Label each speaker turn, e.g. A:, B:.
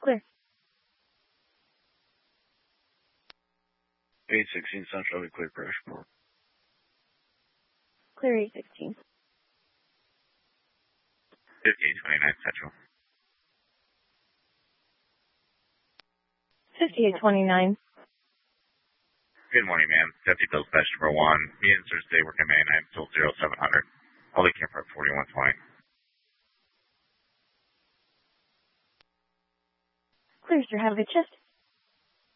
A: Clear.
B: 816 Central, clear pressure.
A: Clear 816.
C: 5829 Central.
A: 5829.
C: Good morning, ma'am. Deputy Bill Special number 1. Me and Thursday working May 9 until 0700. Holy Care Park 4120.
A: Clear, sir. Have a good shift.